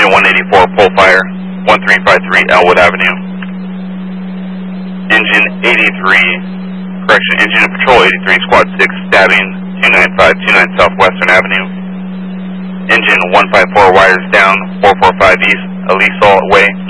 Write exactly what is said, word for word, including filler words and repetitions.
Engine one eighty-four, pull fire, one three five three Elwood Avenue. Engine eighty-three, correction, Engine Patrol eighty-three, Squad six, stabbing two nine five two nine Southwestern Avenue. Engine one five four, wires down, four four five East, Alisal Way.